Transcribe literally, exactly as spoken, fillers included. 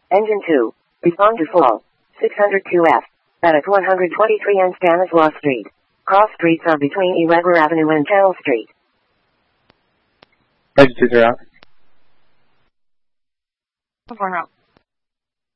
Engine two. Respond to fall. six oh two F. At one twenty-three and Stanislaus Street. Cross streets are between E. Weber Avenue and Channel Street. Engine two, zero out. Four out.